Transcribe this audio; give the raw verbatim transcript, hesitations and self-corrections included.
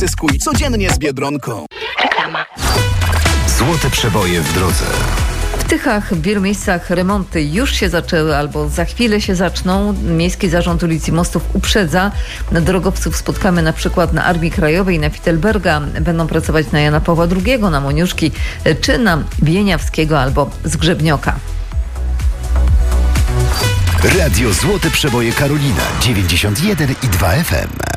Tyskuj codziennie z Biedronką. Reklama. Złote przeboje w drodze. W Tychach w wielu miejscach remonty już się zaczęły albo za chwilę się zaczną. Miejski Zarząd Ulic i Mostów uprzedza. Drogowców spotkamy na przykład na Armii Krajowej, na Fittelberga. Będą pracować na Jana Pawła drugiego, na Moniuszki czy na Wieniawskiego albo Zgrzebnioka. Radio Złote Przeboje Karolina dziewięćdziesiąt jeden i dwa F M.